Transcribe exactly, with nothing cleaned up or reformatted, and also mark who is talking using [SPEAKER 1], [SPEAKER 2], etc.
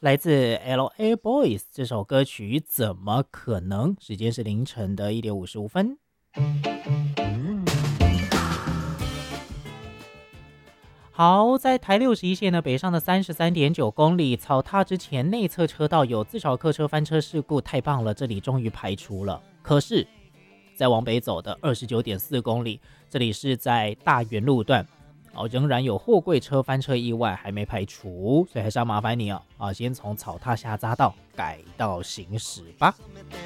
[SPEAKER 1] 来自 L A Boys 这首歌曲怎么可能？时间是凌晨的一点五十五分。好，在台六十一线呢北上的三十三点九公里，草踏之前内侧车道有自少客车翻车事故，太棒了，这里终于排除了。可是再往北走的二十九点四公里，这里是在大园路段，哦，仍然有货柜车翻车意外还没排除，所以还是要麻烦你哦，啊，先从草踏下匝道改道行驶吧。